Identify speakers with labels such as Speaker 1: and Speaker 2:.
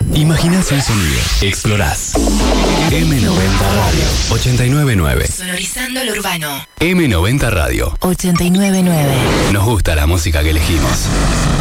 Speaker 1: Imaginás un sonido. Explorás. M90 Radio 899.
Speaker 2: Sonorizando lo urbano.
Speaker 1: M90 Radio
Speaker 2: 899.
Speaker 1: Nos gusta la música que elegimos.